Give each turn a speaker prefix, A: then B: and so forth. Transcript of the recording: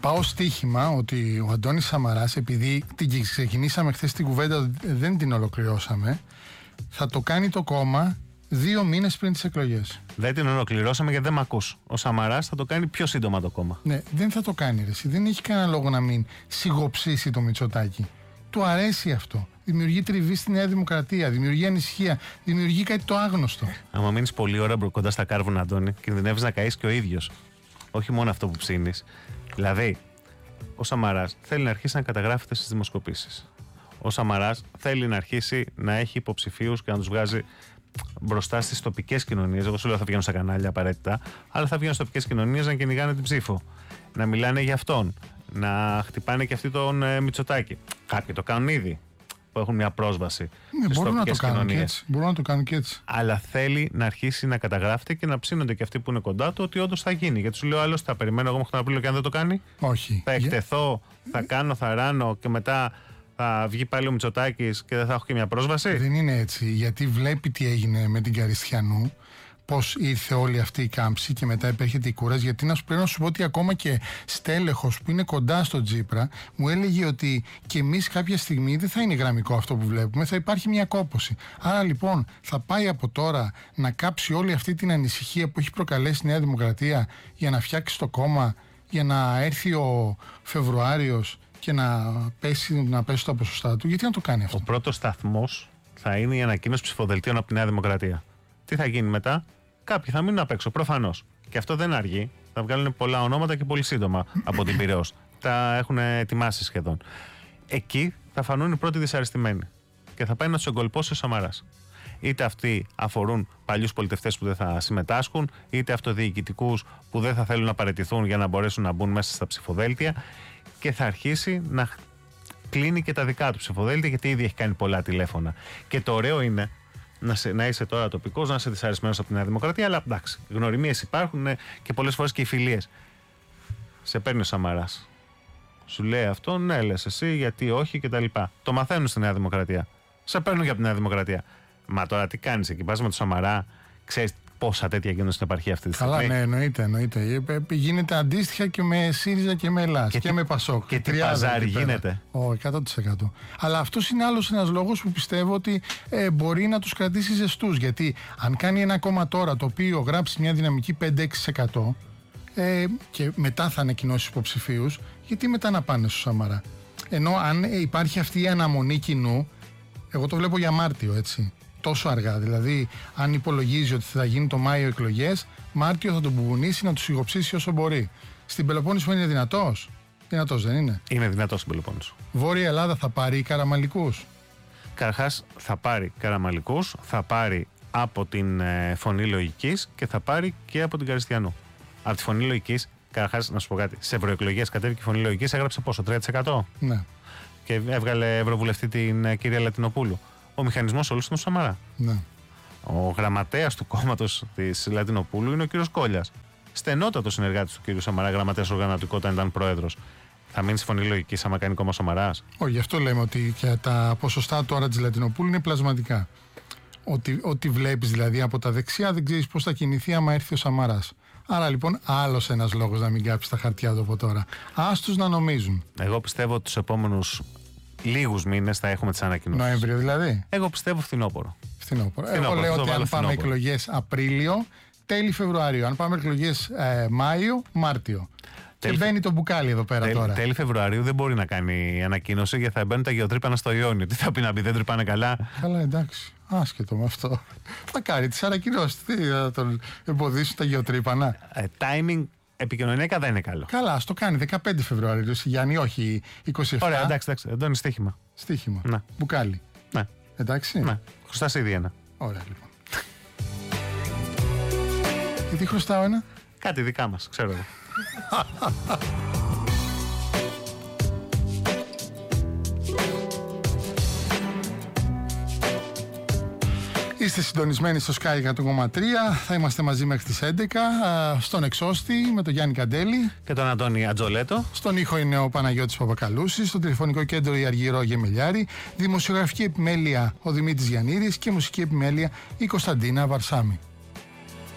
A: πάω στοίχημα ότι ο Αντώνης Σαμαράς, επειδή την ξεκινήσαμε χθες την κουβέντα, δεν την ολοκληρώσαμε, θα το κάνει το κόμμα 2 μήνες πριν τις εκλογές.
B: Δεν την ολοκληρώσαμε γιατί δεν μ' ακούς. Ο Σαμαράς θα το κάνει πιο σύντομα το κόμμα.
A: Ναι, δεν θα το κάνει ρε εσύ. Δεν έχει κανένα λόγο να μην σιγοψήσει το Μητσοτάκη. Του αρέσει αυτό. Δημιουργεί τριβή στη Νέα Δημοκρατία, δημιουργεί ανησυχία, δημιουργεί κάτι το άγνωστο.
B: Άμα μείνεις πολλή ώρα κοντά στα κάρβουνα, Αντώνη, κινδυνεύεις να καείς και ο ίδιος. Όχι μόνο αυτό που ψήνεις. Δηλαδή, ο Σαμαράς θέλει να αρχίσει να καταγράφεται στις δημοσκοπήσεις. Ο Σαμαράς θέλει να αρχίσει να έχει υποψηφίους και να τους βγάζει μπροστά στις τοπικές κοινωνίες. Εγώ σου λέω θα βγαίνουν στα κανάλια απαραίτητα, αλλά θα βγαίνουν στις τοπικές κοινωνίες να κυνηγάνε την ψήφο. Να μιλάνε για αυτόν. Να χτυπάνε και αυτοί τον Μητσοτάκη. Κάποιοι το κάνουν ήδη, που έχουν μια πρόσβαση στις τοπικές κοινωνίες.
A: Μπορούν να το κάνουν και έτσι.
B: Αλλά θέλει να αρχίσει να καταγράφεται και να ψήνονται και αυτοί που είναι κοντά του ότι όντως θα γίνει. Γιατί σου λέω άλλος, θα περιμένω εγώ μέχρι τον Απρίλιο και αν δεν το κάνει.
A: Όχι.
B: Θα εκτεθώ, θα κάνω, θα ράνω και μετά θα βγει πάλι ο Μητσοτάκης και δεν θα έχω και μια πρόσβαση.
A: Δεν είναι έτσι. Γιατί βλέπει τι έγινε με την Καριστιανού. Πώς ήρθε όλη αυτή η κάμψη και μετά επέρχεται η κούραση. Γιατί πρέπει να σου πω ότι ακόμα και στέλεχος που είναι κοντά στο Τσίπρα μου έλεγε ότι και εμείς κάποια στιγμή δεν θα είναι γραμμικό αυτό που βλέπουμε, θα υπάρχει μια κόπωση. Άρα λοιπόν θα πάει από τώρα να κάψει όλη αυτή την ανησυχία που έχει προκαλέσει η Νέα Δημοκρατία για να φτιάξει το κόμμα, για να έρθει ο Φεβρουάριος και να πέσει τα ποσοστά του. Γιατί να το κάνει αυτό?
B: Ο πρώτος σταθμός θα είναι η ανακοίνωση ψηφοδελτίων από τη Νέα Δημοκρατία. Τι θα γίνει μετά? Κάποιοι θα μείνουν απ' έξω, προφανώς. Και αυτό δεν αργεί. Θα βγάλουν πολλά ονόματα και πολύ σύντομα από την Πειραιώς. Τα έχουν ετοιμάσει σχεδόν. Εκεί θα φανούν οι πρώτοι δυσαρεστημένοι. Και θα πάει να τους εγκολπώσει ο Σαμαράς. Είτε αυτοί αφορούν παλιούς πολιτευτές που δεν θα συμμετάσχουν, είτε αυτοδιοικητικούς που δεν θα θέλουν να παραιτηθούν για να μπορέσουν να μπουν μέσα στα ψηφοδέλτια. Και θα αρχίσει να κλείνει και τα δικά του ψηφοδέλτια, γιατί ήδη έχει κάνει πολλά τηλέφωνα. Και το ωραίο είναι να είσαι τώρα τοπικός, να είσαι δυσαρεσμένος από τη Νέα Δημοκρατία, αλλά εντάξει, γνωριμίες υπάρχουν και πολλές φορές και οι φιλίες. Σε παίρνει ο Σαμαράς. Σου λέει αυτό, ναι, λες εσύ, γιατί όχι κτλ. Το μαθαίνουν στη Νέα Δημοκρατία. Σε παίρνουν και από τη Νέα Δημοκρατία. Μα τώρα τι κάνεις εκεί, πας με το Σαμαρά, ξέρεις πόσα τέτοια γίνονται στην επαρχία αυτή τη στιγμή?
A: Καλά, ναι, εννοείται. Γίνεται αντίστοιχα και με ΣΥΡΙΖΑ και με ΕΛΑΣ και με ΠΑΣΟΚ.
B: Και τι παζάρι γίνεται.
A: 100%. Αλλά αυτός είναι άλλος ένας λόγος που πιστεύω ότι μπορεί να τους κρατήσει ζεστούς. Γιατί αν κάνει ένα κόμμα τώρα το οποίο γράψει μια δυναμική 5-6% και μετά θα ανακοινώσει υποψηφίους, γιατί μετά να πάνε στο Σαμαρά? Ενώ αν υπάρχει αυτή η αναμονή κοινού, εγώ το βλέπω για Μάρτιο, έτσι. Τόσο αργά. Δηλαδή, αν υπολογίζει ότι θα γίνει το Μάιο εκλογές, Μάρτιο θα τον μπουμπουνίσει να του σιγοψήσει όσο μπορεί. Στην Πελοπόννησο είναι δυνατός? Δυνατός δεν είναι?
B: Είναι δυνατός στην Πελοπόννησο.
A: Βόρεια Ελλάδα θα πάρει Καραμαλικούς.
B: Καταρχάς θα πάρει Καραμαλικούς, θα πάρει από την Φωνή Λογικής και θα πάρει και από την Καριστιανού. Από τη Φωνή Λογικής, καταρχάς να σου πω κάτι, σε ευρωεκλογές κατέβηκε η Φωνή Λογικής, έγραψε πόσο, 3%?
A: Ναι.
B: Και έβγαλε ευρωβουλευτή την κυρία Λατινοπούλου. Ο μηχανισμός όλος είναι ο Σαμαρά.
A: Ναι.
B: Ο γραμματέας του κόμματος της Λατινοπούλου είναι ο κύριος Κόλλιας. Στενότατος συνεργάτης του κύριου Σαμαρά, γραμματέας οργανωτικού όταν ήταν πρόεδρος. Θα μείνει στη Φωνή Λογικής άμα κάνει κόμμα Σαμαράς?
A: Όχι, γι' αυτό λέμε ότι και τα ποσοστά τώρα της Λατινοπούλου είναι πλασματικά. Ότι βλέπεις δηλαδή από τα δεξιά δεν ξέρεις πώς θα κινηθεί άμα έρθει ο Σαμαράς. Άρα λοιπόν άλλος ένας λόγος να μην κάψει τα χαρτιά του από τώρα. Άστους να νομίζουν.
B: Εγώ πιστεύω ότι τους επόμενους λίγους μήνες θα έχουμε τις ανακοινώσεις.
A: Νοέμβριο δηλαδή?
B: Εγώ πιστεύω φθινόπωρο.
A: Εγώ λέω ότι αν πάμε εκλογές Απρίλιο, τέλη Φεβρουαρίου. Αν πάμε εκλογές Μάιο, Μάρτιο. Και μπαίνει το μπουκάλι εδώ πέρα τώρα.
B: Τέλη Φεβρουαρίου δεν μπορεί να κάνει ανακοίνωση γιατί θα μπαίνουν τα γεωτρύπανα στο Ιόνιο. Τι θα πει να πει, δεν τρυπάνε καλά?
A: Καλά, εντάξει. Άσχετο με αυτό. Θα κάνει τις ανακοινώσεις. Τι θα τον εμποδίσουν τα γεωτρύπανα?
B: Timing επικοινωνιακά δεν είναι καλό.
A: Καλά, ας το κάνει 15 Φεβρουαρίου, Γιάννη, όχι 27.
B: Ωραία, εντάξει. Εντώνει στοίχημα.
A: Στοίχημα.
B: Ναι.
A: Μπουκάλι.
B: Ναι.
A: Εντάξει.
B: Ναι. Χρωστάς ήδη ένα.
A: Ωραία, λοιπόν. Και τι χρωστάω ένα?
B: Κάτι δικά μας, ξέρω εγώ.
A: Είστε συντονισμένοι στο Sky 100,3. Θα είμαστε μαζί μέχρι τις 11. Στον εξώστη με τον Γιάννη Καντέλη
B: και τον Αντώνη Ατζολέτο.
A: Στον ήχο είναι ο Παναγιώτης Παπακαλούσης. Στο τηλεφωνικό κέντρο η Αργυρό Γεμελιάρη. Δημοσιογραφική επιμέλεια ο Δημήτρης Γιαννίδης και μουσική επιμέλεια η Κωνσταντίνα Βαρσάμη.